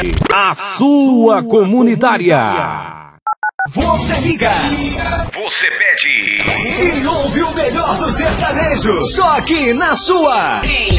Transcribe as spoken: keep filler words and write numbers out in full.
A sua comunitária. Você liga, Você pede. e ouve o melhor do sertanejo, só aqui na sua